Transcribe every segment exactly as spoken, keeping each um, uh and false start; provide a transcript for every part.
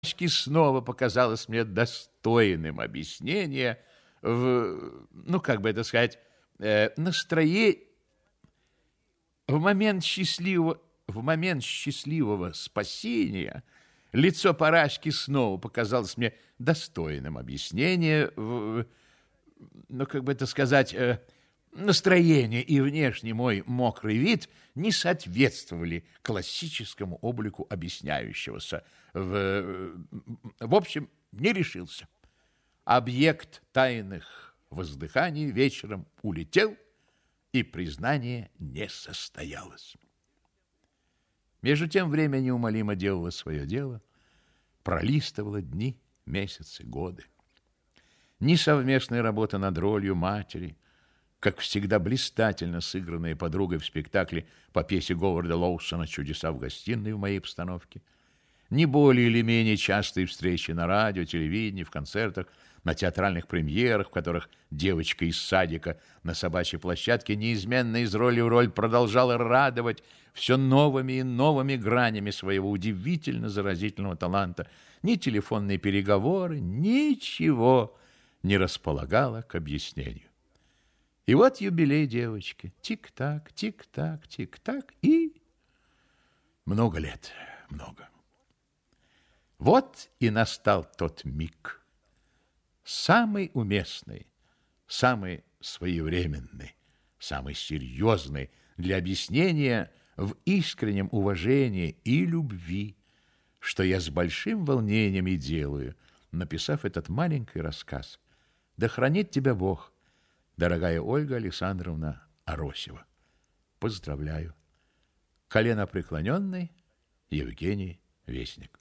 снова показалось мне достойным объяснения в, ну, как бы это сказать, э, настроение в момент счастливого, в момент счастливого спасения лицо Парашки снова показалось мне достойным объяснения в, ну, как бы это сказать, э, настроение и внешний мой мокрый вид не соответствовали классическому облику объясняющегося. В, в общем, не решился. Объект тайных воздыханий вечером улетел, и признание не состоялось. Между тем время неумолимо делало свое дело, пролистывало дни, месяцы, годы. Ни совместная работа над ролью матери, как всегда блистательно сыгранная подругой в спектакле по пьесе Говарда Лоусона «Чудеса в гостиной» в моей постановке, ни более или менее частые встречи на радио, телевидении, в концертах, на театральных премьерах, в которых девочка из садика на собачьей площадке неизменно из роли в роль продолжала радовать все новыми и новыми гранями своего удивительно заразительного таланта. Ни телефонные переговоры, ничего не располагало к объяснению. И вот юбилей девочки. Тик-так, тик-так, тик-так. И много лет, много. Вот и настал тот миг. Самый уместный, самый своевременный, самый серьезный для объяснения в искреннем уважении и любви, что я с большим волнением и делаю, написав этот маленький рассказ. Да хранит тебя Бог, дорогая Ольга Александровна Аросева. Поздравляю. Коленопреклоненный Евгений Вестник.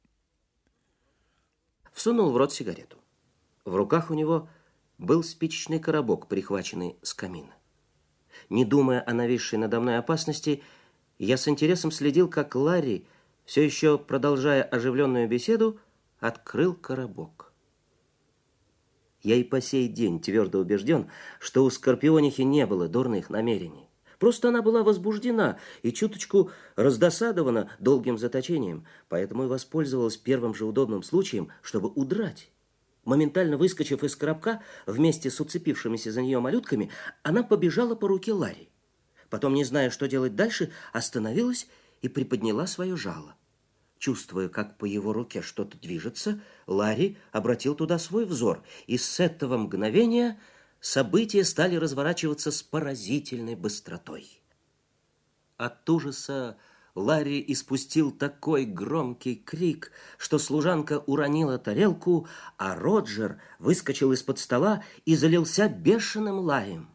Всунул в рот сигарету. В руках у него был спичечный коробок, прихваченный с камина. Не думая о нависшей надо мной опасности, я с интересом следил, как Ларри, все еще продолжая оживленную беседу, открыл коробок. Я и по сей день твердо убежден, что у Скорпионихи не было дурных намерений. Просто она была возбуждена и чуточку раздосадована долгим заточением, поэтому и воспользовалась первым же удобным случаем, чтобы удрать. Моментально выскочив из коробка вместе с уцепившимися за нее малютками, она побежала по руке Ларри. Потом, не зная, что делать дальше, остановилась и приподняла свое жало. Чувствуя, как по его руке что-то движется, Ларри обратил туда свой взор, и с этого мгновения события стали разворачиваться с поразительной быстротой. От ужаса Ларри испустил такой громкий крик, что служанка уронила тарелку, а Роджер выскочил из-под стола и залился бешеным лаем.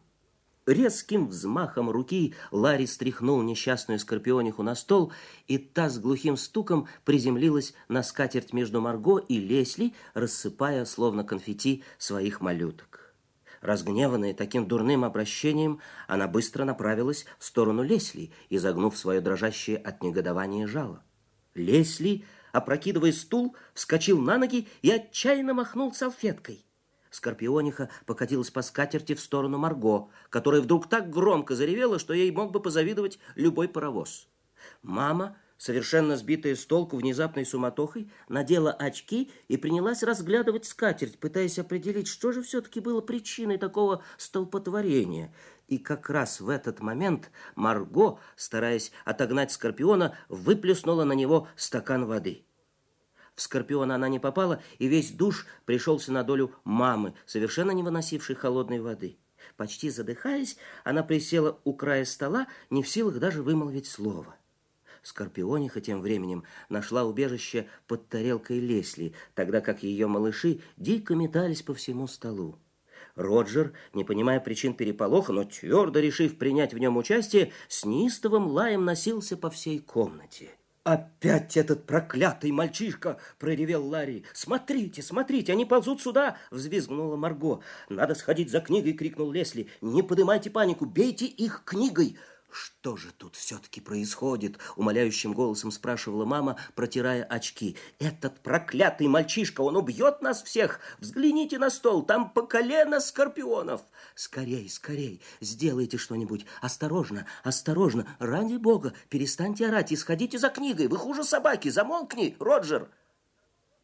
Резким взмахом руки Ларри стряхнул несчастную Скорпиониху на стол, и та с глухим стуком приземлилась на скатерть между Марго и Лесли, рассыпая, словно конфетти, своих малюток. Разгневанная таким дурным обращением, она быстро направилась в сторону Лесли, изогнув свое дрожащее от негодования жало. Лесли, опрокидывая стул, вскочил на ноги и отчаянно махнул салфеткой. Скорпиониха покатилась по скатерти в сторону Марго, которая вдруг так громко заревела, что ей мог бы позавидовать любой паровоз. Мама, совершенно сбитая с толку внезапной суматохой, надела очки и принялась разглядывать скатерть, пытаясь определить, что же все-таки было причиной такого столпотворения. И как раз в этот момент Марго, стараясь отогнать Скорпиона, выплеснула на него стакан воды. В Скорпиона она не попала, и весь душ пришелся на долю мамы, совершенно не выносившей холодной воды. Почти задыхаясь, она присела у края стола, не в силах даже вымолвить слово. Скорпиониха тем временем нашла убежище под тарелкой Лесли, тогда как ее малыши дико метались по всему столу. Роджер, не понимая причин переполоха, но твердо решив принять в нем участие, с неистовым лаем носился по всей комнате. «Опять этот проклятый мальчишка!» – проревел Ларри. «Смотрите, смотрите, они ползут сюда!» – взвизгнула Марго. «Надо сходить за книгой!» – крикнул Лесли. «Не поднимайте панику, бейте их книгой!» «Что же тут все-таки происходит?» – умоляющим голосом спрашивала мама, протирая очки. «Этот проклятый мальчишка, он убьет нас всех! Взгляните на стол, там по колено скорпионов!» «Скорей, скорей, сделайте что-нибудь! Осторожно, осторожно! Ради бога, перестаньте орать и сходите за книгой! Вы хуже собаки! Замолкни, Роджер!»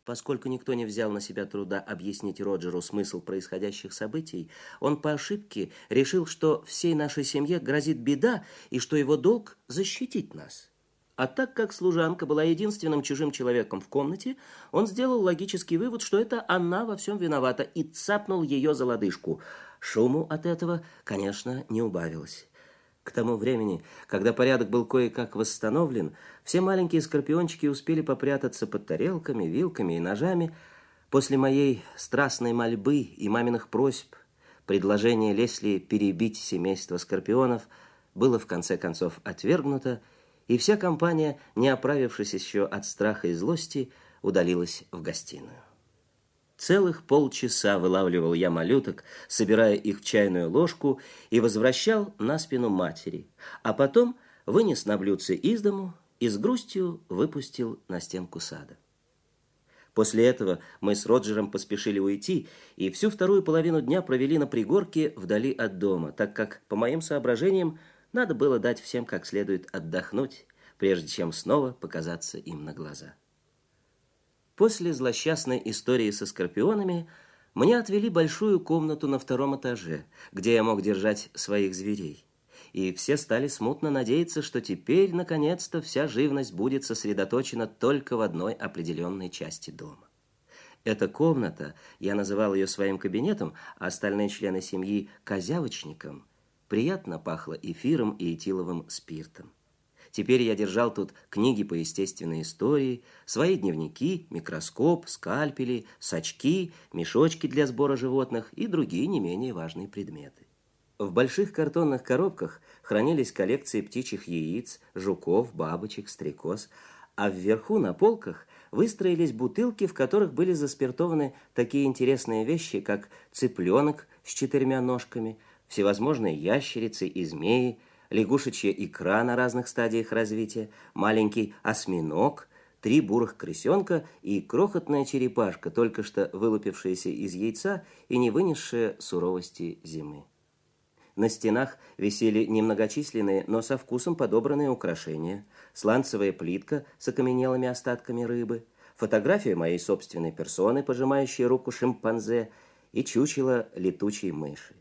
Поскольку никто не взял на себя труда объяснить Роджеру смысл происходящих событий, он по ошибке решил, что всей нашей семье грозит беда и что его долг – защитить нас. А так как служанка была единственным чужим человеком в комнате, он сделал логический вывод, что это она во всем виновата, и цапнул ее за лодыжку. Шуму от этого, конечно, не убавилось. К тому времени, когда порядок был кое-как восстановлен, все маленькие скорпиончики успели попрятаться под тарелками, вилками и ножами. После моей страстной мольбы и маминых просьб предложение Лесли перебить семейство скорпионов было в конце концов отвергнуто, и вся компания, не оправившись еще от страха и злости, удалилась в гостиную. Целых полчаса вылавливал я малюток, собирая их в чайную ложку, и возвращал на спину матери, а потом вынес на блюдце из дому и с грустью выпустил на стенку сада. После этого мы с Роджером поспешили уйти, и всю вторую половину дня провели на пригорке вдали от дома, так как, по моим соображениям, надо было дать всем как следует отдохнуть, прежде чем снова показаться им на глаза. После злосчастной истории со скорпионами мне отвели большую комнату на втором этаже, где я мог держать своих зверей. И все стали смутно надеяться, что теперь, наконец-то, вся живность будет сосредоточена только в одной определенной части дома. Эта комната, я называл ее своим кабинетом, а остальные члены семьи – козявочником, приятно пахла эфиром и этиловым спиртом. Теперь я держал тут книги по естественной истории, свои дневники, микроскоп, скальпели, сачки, мешочки для сбора животных и другие не менее важные предметы. В больших картонных коробках хранились коллекции птичьих яиц, жуков, бабочек, стрекоз, а вверху на полках выстроились бутылки, в которых были заспиртованы такие интересные вещи, как цыпленок с четырьмя ножками, всевозможные ящерицы и змеи, лягушечья икра на разных стадиях развития, маленький осьминог, три бурых крысенка и крохотная черепашка, только что вылупившаяся из яйца и не вынесшая суровости зимы. На стенах висели немногочисленные, но со вкусом подобранные украшения, сланцевая плитка с окаменелыми остатками рыбы, фотография моей собственной персоны, пожимающая руку шимпанзе, и чучело летучей мыши.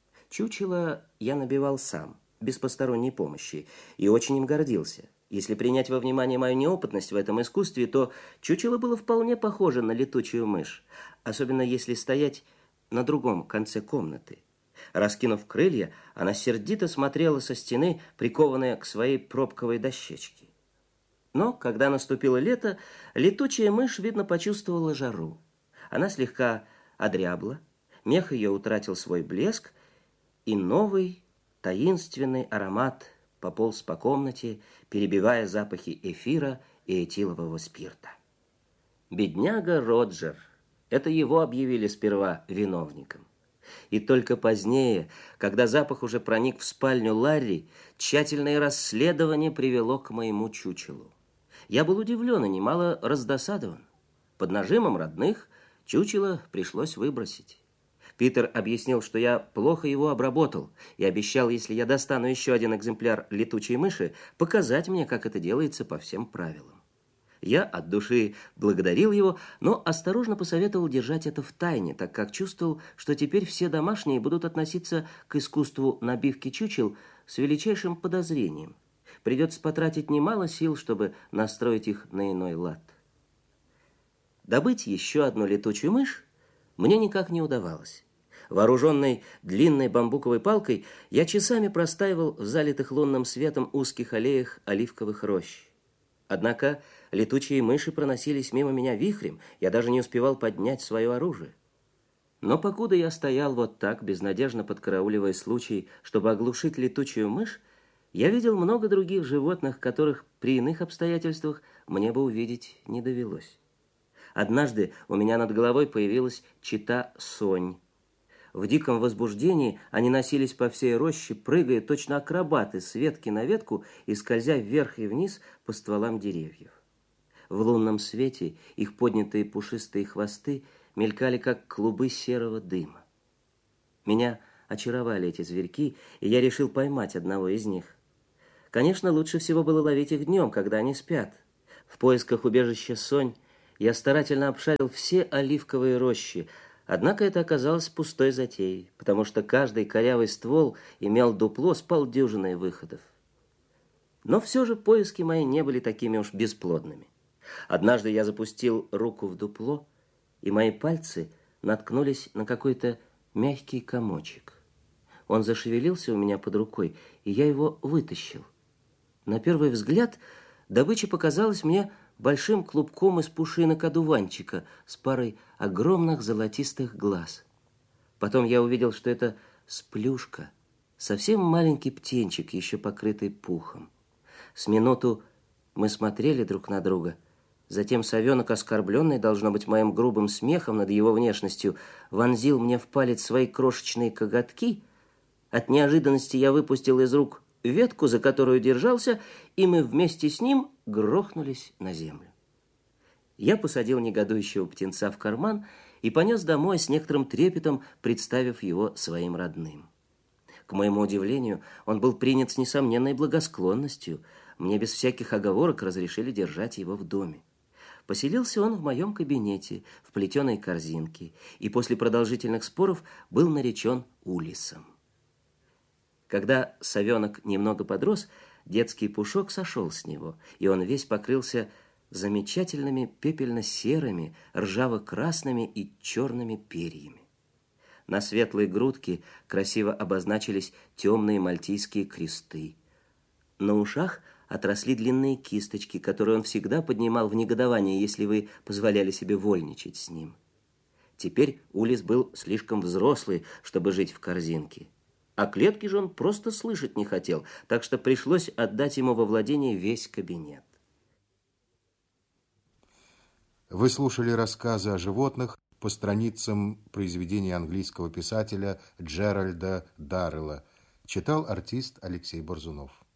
Чучело я набивал сам, без посторонней помощи, и очень им гордился. Если принять во внимание мою неопытность в этом искусстве, то чучело было вполне похоже на летучую мышь, особенно если стоять на другом конце комнаты. Раскинув крылья, она сердито смотрела со стены, прикованная к своей пробковой дощечке. Но, когда наступило лето, летучая мышь, видно, почувствовала жару. Она слегка одрябла, мех ее утратил свой блеск, и новый таинственный аромат пополз по комнате, перебивая запахи эфира и этилового спирта. Бедняга Роджер, это его объявили сперва виновником. И только позднее, когда запах уже проник в спальню Ларри, тщательное расследование привело к моему чучелу. Я был удивлен и немало раздосадован. Под нажимом родных чучело пришлось выбросить. Питер объяснил, что я плохо его обработал, и обещал, если я достану еще один экземпляр летучей мыши, показать мне, как это делается по всем правилам. Я от души благодарил его, но осторожно посоветовал держать это в тайне, так как чувствовал, что теперь все домашние будут относиться к искусству набивки чучел с величайшим подозрением. Придется потратить немало сил, чтобы настроить их на иной лад. Добыть еще одну летучую мышь мне никак не удавалось. Вооруженный длинной бамбуковой палкой, я часами простаивал в залитых лунным светом узких аллеях оливковых рощ. Однако летучие мыши проносились мимо меня вихрем, я даже не успевал поднять свое оружие. Но покуда я стоял вот так, безнадежно подкарауливая случай, чтобы оглушить летучую мышь, я видел много других животных, которых при иных обстоятельствах мне бы увидеть не довелось. Однажды у меня над головой появилась чета сонь. В диком возбуждении они носились по всей роще, прыгая точно акробаты с ветки на ветку и скользя вверх и вниз по стволам деревьев. В лунном свете их поднятые пушистые хвосты мелькали, как клубы серого дыма. Меня очаровали эти зверьки, и я решил поймать одного из них. Конечно, лучше всего было ловить их днем, когда они спят. В поисках убежища сонь Я старательно обшарил все оливковые рощи, однако это оказалось пустой затеей, потому что каждый корявый ствол имел дупло с полдюжиной выходов. Но все же поиски мои не были такими уж бесплодными. Однажды я запустил руку в дупло, и мои пальцы наткнулись на какой-то мягкий комочек. Он зашевелился у меня под рукой, и я его вытащил. На первый взгляд добыча показалась мне большим клубком из пушинок одуванчика с парой огромных золотистых глаз. Потом я увидел, что это сплюшка, совсем маленький птенчик, еще покрытый пухом. С минуту мы смотрели друг на друга. Затем совенок, оскорбленный, должно быть, моим грубым смехом над его внешностью, вонзил мне в палец свои крошечные коготки. От неожиданности я выпустил из рук ветку, за которую держался, и мы вместе с ним грохнулись на землю. Я посадил негодующего птенца в карман и понес домой с некоторым трепетом, представив его своим родным. К моему удивлению, он был принят с несомненной благосклонностью. Мне без всяких оговорок разрешили держать его в доме. Поселился он в моем кабинете, в плетеной корзинке, и после продолжительных споров был наречен Улисом. Когда совенок немного подрос, детский пушок сошел с него, и он весь покрылся замечательными пепельно-серыми, ржаво-красными и черными перьями. На светлой грудке красиво обозначились темные мальтийские кресты. На ушах отросли длинные кисточки, которые он всегда поднимал в негодовании, если вы позволяли себе вольничать с ним. Теперь Улис был слишком взрослый, чтобы жить в корзинке. О клетке же он просто слышать не хотел, так что пришлось отдать ему во владение весь кабинет. Вы слушали рассказы о животных по страницам произведения английского писателя Джеральда Даррелла. Читал артист Алексей Борзунов.